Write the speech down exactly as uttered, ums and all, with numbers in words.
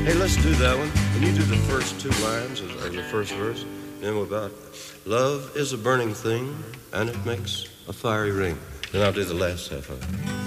Hey, let's do that one. When you do the first two lines of, of the first verse, then we're about love is a burning thing, and it makes a fiery ring. Then I'll do the last half of it.